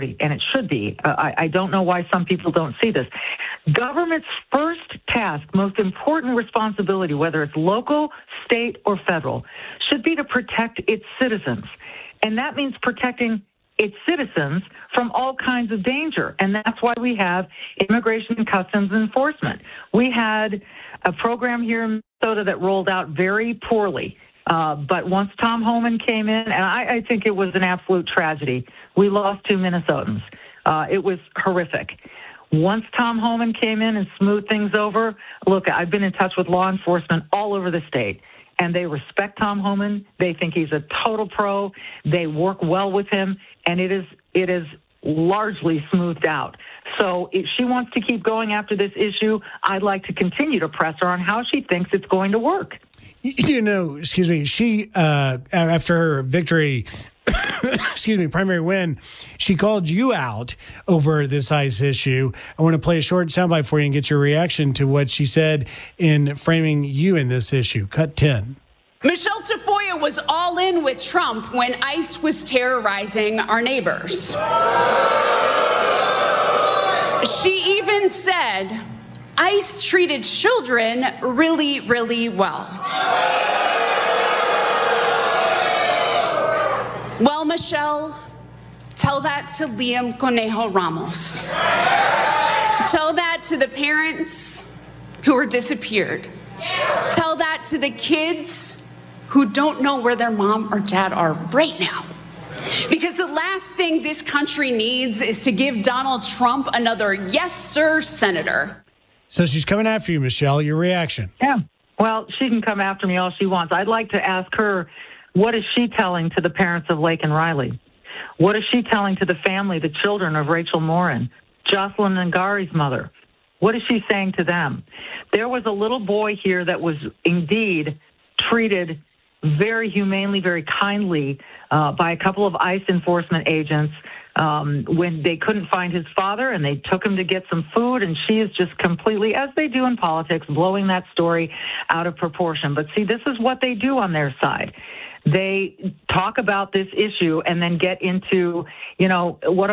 responsibility, and it should be. I don't know why some people don't see this. Government's first task, most important responsibility, whether it's local, state, or federal, should be to protect its citizens. And that means protecting its citizens from all kinds of danger. And that's why we have Immigration and Customs Enforcement. We had a program here in Minnesota that rolled out very poorly. But once Tom Homan came in, and I think it was an absolute tragedy. We lost 2 Minnesotans. It was horrific. Once Tom Homan came in and smoothed things over, look, I've been in touch with law enforcement all over the state, and they respect Tom Homan. They think he's a total pro. They work well with him, and it is largely smoothed out. So if she wants to keep going after this issue, I'd like to continue to press her on how she thinks it's going to work. She, after her victory, primary win, she called you out over this ICE issue. I want to play a short soundbite for you and get your reaction to what she said in framing you in this issue. Cut 10. Michelle Tafoya was all in with Trump when ICE was terrorizing our neighbors. She even said ICE treated children really, really well. Well, Michelle, tell that to Liam Conejo Ramos. Tell that to the parents who were disappeared. Tell that to the kids who don't know where their mom or dad are right now. Because the last thing this country needs is to give Donald Trump another yes, sir, senator. So she's coming after you, Michelle. Your reaction? Yeah. Well, she can come after me all she wants. I'd like to ask her, what is she telling to the parents of Lake and Riley? What is she telling to the family, the children of Rachel Morin, Jocelyn Ngari's mother? What is she saying to them? There was a little boy here that was indeed treated very humanely, very kindly by a couple of ICE enforcement agents when they couldn't find his father, and they took him to get some food, and she is just completely, as they do in politics, blowing that story out of proportion. But see, this is what they do on their side. They talk about this issue and then get into, what